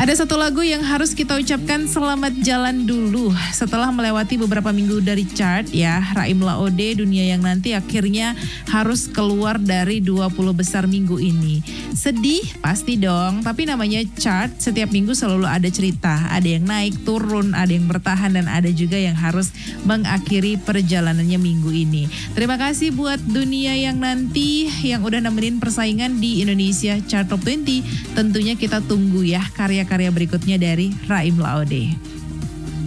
Ada satu lagu yang harus kita ucapkan selamat jalan dulu. Setelah melewati beberapa minggu dari chart ya, Raim Laode Dunia Yang Nanti akhirnya harus keluar dari 20 besar minggu ini. Sedih pasti dong, tapi namanya chart, setiap minggu selalu ada cerita. Ada yang naik, turun, ada yang bertahan, dan ada juga yang harus mengakhiri perjalanannya minggu ini. Terima kasih buat Dunia Yang Nanti yang udah nemenin persaingan di Indonesia Chart Top 20. Tentunya kita tunggu ya karya-karya berikutnya dari Raim Laode.